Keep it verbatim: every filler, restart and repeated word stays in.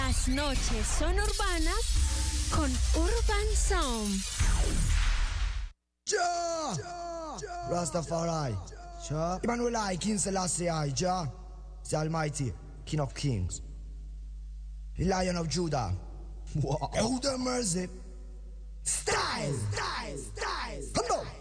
Las noches son urbanas con Urban Sound. Ja! Rastafari. Ja! Emmanuel I, King Selassie I, Ja! The Almighty, King of Kings. The Lion of Judah. Wow. Oh, the mercy. Style! Style! Style! Come on!